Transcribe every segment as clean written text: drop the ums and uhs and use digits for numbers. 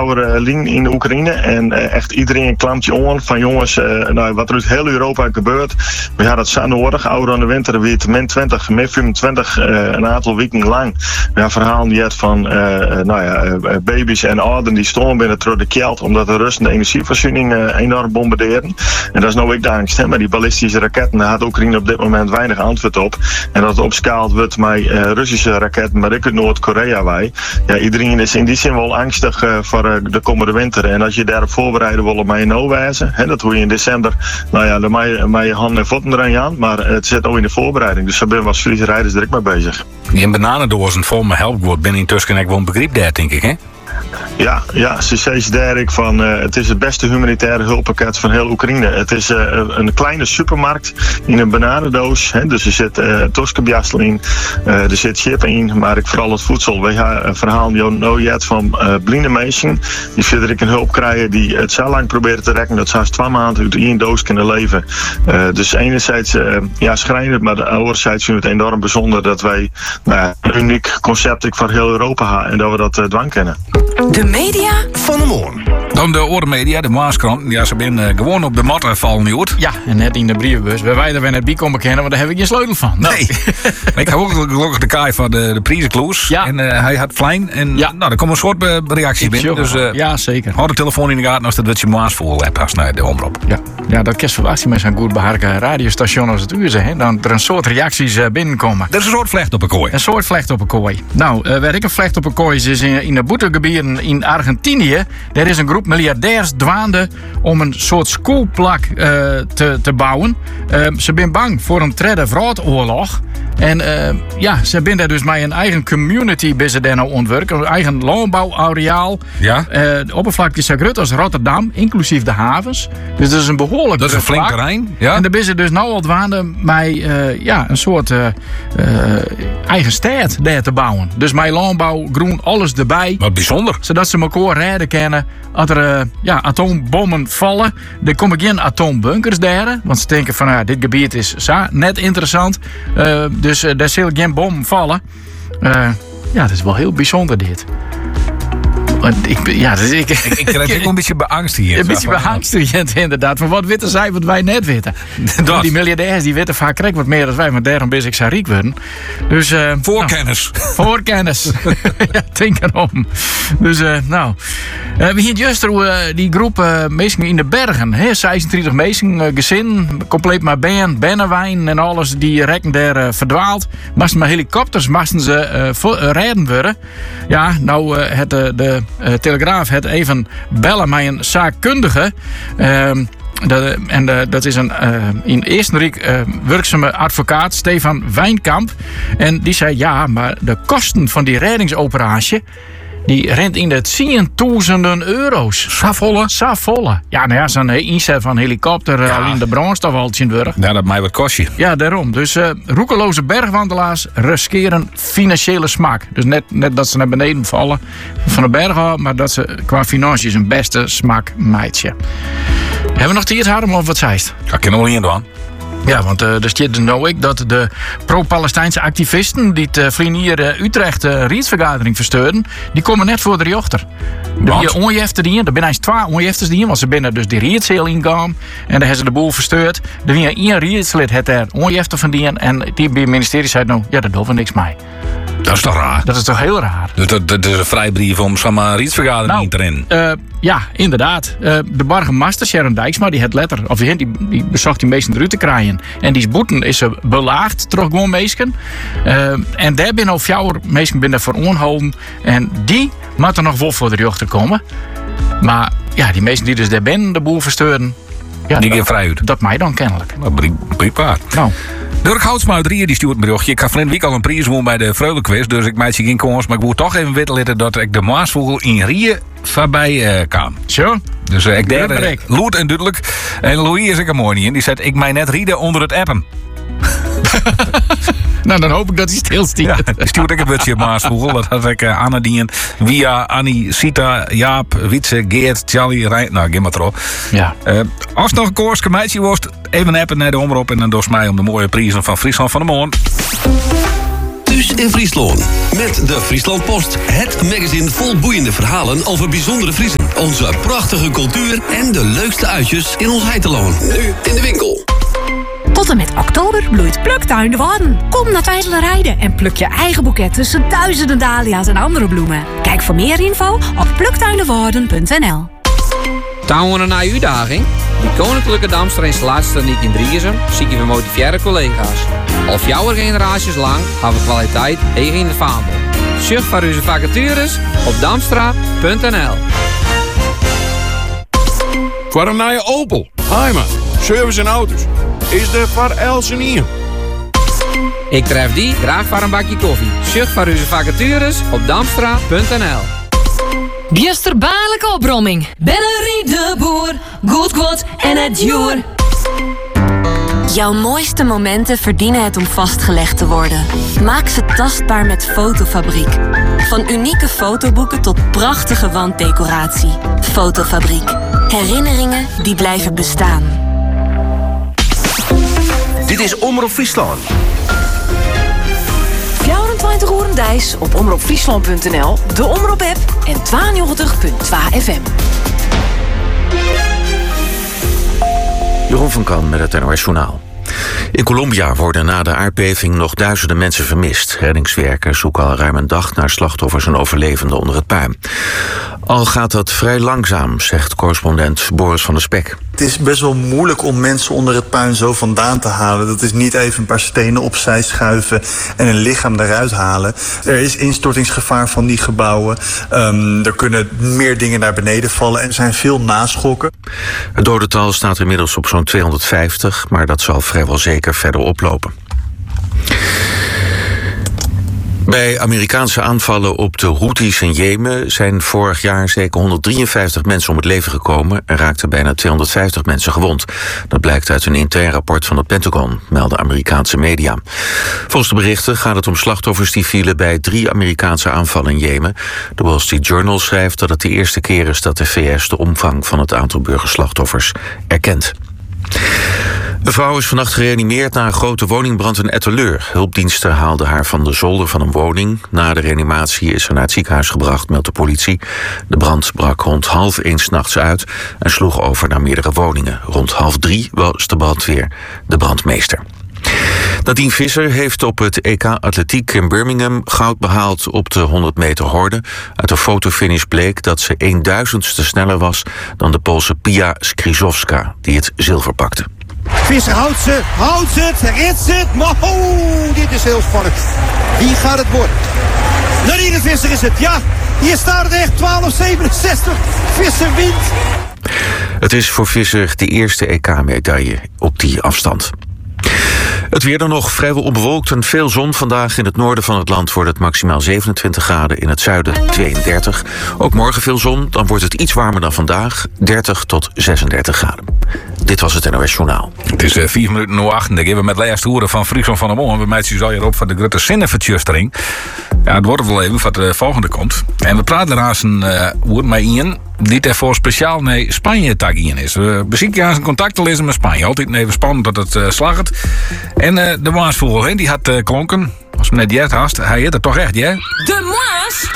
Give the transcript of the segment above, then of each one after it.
blauwe lijn in de Oekraïne. En echt iedereen klampt je aan van jongens, wat er uit heel Europa gebeurt. We hadden het zo nodig. Ouder aan de winter weer min 20, min 25 een aantal weken lang. We hebben verhalen gehad van baby's en ouderen die stonden binnen door de kelt omdat de Russen de energievoorziening enorm bombarderen. En dat is nou ook de angst. Maar die ballistische raketten, daar had Oekraïne op dit moment weinig antwoord op. En dat het opschaald wordt met Russische raketten, maar ook uit Noord-Korea wij. Ja, iedereen is in die zin wel angstig voor de komende winter. En als je daarop voorbereiden wil op mij wijzen, dat hoe je in december, met je handen en voeten eraan gaan, maar het zit ook in de voorbereiding. Dus daar ben we als Friese rijders direct mee bezig. Die bananendozen vol met help wordt binnen intussen ik wel een begrip daar, denk ik, hè? Ja, ze zei Derek van het is het beste humanitaire hulppakket van heel Oekraïne. Het is een kleine supermarkt in een bananendoos. Dus er zit toskebjastel in, er zit chip in, maar vooral het voedsel. We hebben een verhaal van blinde mensen die verder een hulp krijgen die het zo lang proberen te rekken dat ze haast 2 maanden uit 1 doos kunnen leven. Dus enerzijds schrijnend, maar anderzijds vinden we het enorm bijzonder dat wij een uniek concept voor heel Europa hebben en dat we dat dwang kennen. De media van de morgen. Dan de orenmedia, de Maaskrant. Ja, ze zijn gewoon op de matten vallen nu uit. Ja, en net in de brievenbus. Bij wij er weer net bij komen kennen, want daar heb ik geen sleutel van. Nou. Nee. Ik heb ook gelukkig de kaai van de prijzenkloes. Ja. En hij had Flijn. En er komt een soort reactie binnen. Dus, ja, zeker. Hou de telefoon in de gaten als dat je Maasvoel hebt als naar de omroep. Ja, dat kerst verwacht met zo'n goed beharke radiostation als het uur zijn. Dan er een soort reacties binnenkomen. Er is een soort vlecht op een kooi. Een soort vlecht op een kooi. Nou, waar ik een vlecht op een kooi is in de boetegebieden in Argentinië. Daar is een groep miljardairs dwaande om een soort schoolplak te bouwen. Ze zijn bang voor een derde wereldoorlog. En ze zijn daar dus met een eigen community bij ze daar nou ontwerpen. Een eigen landbouwareaal. Ja. De oppervlakte is zo groot als Rotterdam, inclusief de havens. Dus dat is een behoorlijk. Dat is een flink terrein. Ja. En daar zijn ze dus nou al dwaande met een soort eigen stad daar te bouwen. Dus met landbouw, groen, alles erbij. Wat bijzonder. Zodat ze elkaar redden kennen. Als er atoombommen vallen, dan komen geen atoombunkers daar. Want ze denken van, dit gebied is net interessant. Dus daar zullen geen bommen vallen. Dat is wel heel bijzonder dit. Ik krijg ook een beetje beangst hier. Een beetje beangst hier, inderdaad. Van wat weten zij wat wij net weten. Die miljardairs die weten vaak wat meer dan wij, maar daarom ben ik zo riek worden. Dus, voorkennis. Voorkennis. Ja, denk erom. Dus, we hebben juist die groep mensen in de bergen. 36 mensen, gezin, compleet met bennenwijn en alles. Die rekken daar verdwaald. Moesten met helikopters ze rijden worden. Ja, nou, de Telegraaf het even bellen met een zaakkundige. Dat is in Eerstenrijk werkzame advocaat Stefan Wijnkamp. En die zei maar de kosten van die reddingsoperatie die rent in de €10.000. Savolle. Ja, zo'n inzet van helikopter alleen de brandstof al in Burg. Ja, dat mij wat kost je. Ja, daarom. Dus roekeloze bergwandelaars riskeren financiële smaak. Dus net dat ze naar beneden vallen van de bergen, maar dat ze qua financiën een beste smaak meidje. Hebben we nog te Harm of wat zeist? Ja, ik ken nog niet aan. Ja, want er staat nou ook dat de pro-Palestijnse activisten die het hier Utrecht raadsvergadering versteuren, die komen net voor de rechter. De onjeften die er zijn 2 onjefters die want ze binnen dus die raadszaal ingaan en daar hebben ze de boel versteurd. Er was 1 raadslid het er onjeften van die en die bij het ministerie zei nou, dat doen we niks mee. Dat is toch raar? Dat is toch heel raar? Dus dat is een vrijbrief om zo'n raadsvergadering niet erin. Ja, inderdaad. De burgemeester Sharon Dijksma die het letter, of die bezocht die meesten eruit te krijgen. En die boeten is ze belaagd, toch gewoon meesken. En daar binnen al 4 meesken binnen voor onhouden. En die moeten nog wel voor de rechter komen. Maar ja, die meesten die dus daar binnen de boel versteuren. Ja, die gaan vrij uit. Dat mij dan kennelijk. Prikpaard. Nou. Dirk Houtsma uit Rier die stuurt een berichtje. Ik had van week al een prijs gewonnen bij de Freulenquiz. Dus ik maak geen kans. Maar ik moet toch even weten dat ik de Maasvogel in Rier voorbij kan. Zo. Dus ik derde loert en duidelijk. En Louis is ik er mooi niet in. Die zegt ik mij net rieden onder het appen. Nou, dan hoop ik dat hij stilstiet. Ja, stuurt ik een beetje Maasvogel. Dat had ik Anna dien via Annie, Sita, Jaap, Wietse, Geert, Charlie, Rijn. Nou, geef maar erop. Ja. Als het nog een koorske meisje was, even appen naar de omroep en dan door mij om de mooie prijzen van Friesland van de Morgen. thuis in Friesland. Met de Friesland Post, het magazine vol boeiende verhalen over bijzondere Friesen. Onze prachtige cultuur en de leukste uitjes in ons heiteloon. Nu in de winkel. Tot en met oktober bloeit Pluktuin de Waarden. Kom naar Twijfelen en pluk je eigen boeket tussen duizenden dahlia's en andere bloemen. Kijk voor meer info op pluktuindewaarden.nl. Touwen naar uw uitdaging? Die Koninklijke Damster installatietechniek in Driessen zie je we motiveerde collega's. Al 4 generaties lang hebben we kwaliteit tegen in het vaandel. Zucht voor onze vacatures op damstra.nl. Voor een nieuwe Opel, Heima, service en auto's. Is er voor Elsenier. Ik tref die graag voor een bakje koffie. Zucht voor onze vacatures op damstra.nl. Biesterbaarlijke opbromming. Bennerie de Boer. Goed kwad en het joer. Jouw mooiste momenten verdienen het om vastgelegd te worden. Maak ze tastbaar met Fotofabriek. Van unieke fotoboeken tot prachtige wanddecoratie. Fotofabriek. Herinneringen die blijven bestaan. Dit is Omroep Friesland. 24 uur Dijs op omroepfriesland.nl, de Omroep-app en 92.2 FM. Jeroen van Kan met het NOS Journaal. In Colombia worden na de aardbeving nog duizenden mensen vermist. Reddingswerkers zoeken al ruim een dag naar slachtoffers en overlevenden onder het puin. Al gaat dat vrij langzaam, zegt correspondent Boris van der Spek. Het is best wel moeilijk om mensen onder het puin zo vandaan te halen. Dat is niet even een paar stenen opzij schuiven en een lichaam eruit halen. Er is instortingsgevaar van die gebouwen. Er kunnen meer dingen naar beneden vallen en er zijn veel naschokken. Het dodental staat inmiddels op zo'n 250, maar dat zal vrijwel zeker verder oplopen. Bij Amerikaanse aanvallen op de Houthis in Jemen zijn vorig jaar zeker 153 mensen om het leven gekomen en raakten bijna 250 mensen gewond. Dat blijkt uit een intern rapport van het Pentagon, melden Amerikaanse media. Volgens de berichten gaat het om slachtoffers die vielen bij 3 Amerikaanse aanvallen in Jemen. De Wall Street Journal schrijft dat het de eerste keer is dat de VS de omvang van het aantal burgerslachtoffers erkent. Een vrouw is vannacht gereanimeerd na een grote woningbrand in Etteleur. Hulpdiensten haalden haar van de zolder van een woning. Na de reanimatie is ze naar het ziekenhuis gebracht, meldt de politie. De brand brak rond 12:30 's nachts uit en sloeg over naar meerdere woningen. Rond 2:30 was de brandweer de brandmeester. Nadine Visser heeft op het EK Atletiek in Birmingham goud behaald op de 100 meter horde. Uit de fotofinish bleek dat ze 1/1000ste sneller was dan de Poolse Pia Skrzydłowska, die het zilver pakte. Visser houdt ze, redt ze. Maar dit is heel spannend. Wie gaat het worden? Nadine Visser is het, ja. Hier staat het echt, 12:67. Visser wint. Het is voor Visser de eerste EK-medaille op die afstand. Het weer dan nog vrijwel onbewolkt en veel zon. Vandaag in het noorden van het land wordt het maximaal 27 graden. In het zuiden 32. Ook morgen veel zon. Dan wordt het iets warmer dan vandaag. 30 tot 36 graden. Dit was het NOS Journaal. Het is 4:08. Dan gaan we met Lea Stoeren van Friesland van der Molen. We meiden u al hierop van de grote zinnenvertjustering. Ja, het wordt wel even wat de volgende komt. En we praten daarnaast een met Ian die ervoor speciaal naar Spanje tagien is. We bezieken aan zijn contacten lezen met Spanje. Altijd even spannend dat het slagert. En de Maasvogel, die had klonken. Als meneer Jet haast, hij heet het toch echt, ja? De Maas!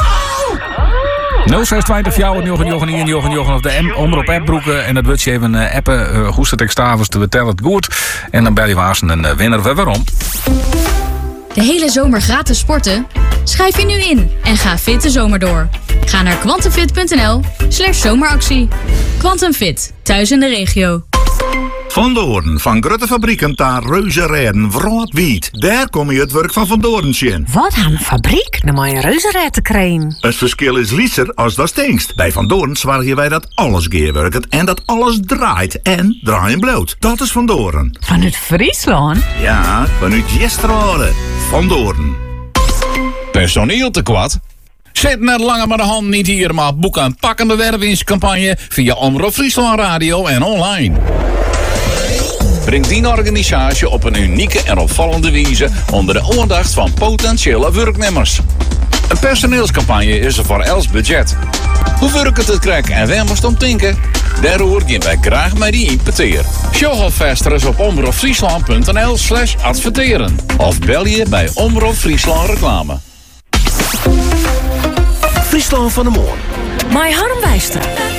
0620 Jochen of de Omroep appbroeken. En dat wordt je even appen. Hoe staat ik stavels te vertellen het goed. En dan bel je waas een winnaar. Waarom? De hele zomer gratis sporten? Schrijf je nu in en ga fit de zomer door. Ga naar quantumfit.nl/zomeractie. Quantum Fit, thuis in de regio. Van Doorn, van grote fabrieken naar reuzenrijden, wrootwiet. Daar kom je het werk van Doorn zien. Wat aan een fabriek? Dan moet je een reuzenrijtencrème. Het verschil is lieser als dat stinkst. Bij Van Doorn zorgen wij dat alles geerwerkt en dat alles draait en draaien bloot. Dat is Van Doorn. Vanuit Friesland? Ja, vanuit Jestrade. Van Doorn. Personeel tekort? Zet net langer maar de hand niet hier, maar boek een pakkende wervingscampagne via Omroep Friesland Radio en online. Breng die organisatie op een unieke en opvallende wijze onder de aandacht van potentiële werknemers. Een personeelscampagne is er voor els budget. Hoe werkt het krek en waar moest om tinken? Daarover gaan wij graag met die importeer. Show alvast op omroepfriesland.nl/adverteren. Of bel je bij Omroep Friesland Reclame. Friesland van de Moon. My Harm Wijstra.